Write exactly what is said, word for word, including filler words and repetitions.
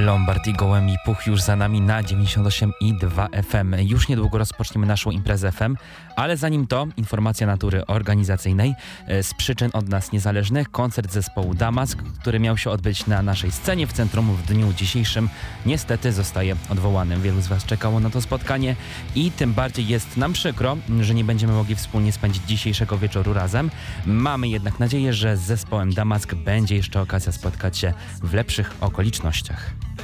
Lombard i Gołębi Puch już za nami na dziewięćdziesiąt osiem i dwa F M. Już niedługo rozpoczniemy naszą imprezę F M, ale zanim to informacja natury organizacyjnej. Z przyczyn od nas niezależnych koncert zespołu Damask, który miał się odbyć na naszej scenie w centrum w dniu dzisiejszym, niestety zostaje odwołany. Wielu z Was czekało na to spotkanie i tym bardziej jest nam przykro, że nie będziemy mogli wspólnie spędzić dzisiejszego wieczoru razem. Mamy jednak nadzieję, że z zespołem Damask będzie jeszcze okazja spotkać się w lepszych okolicznościach.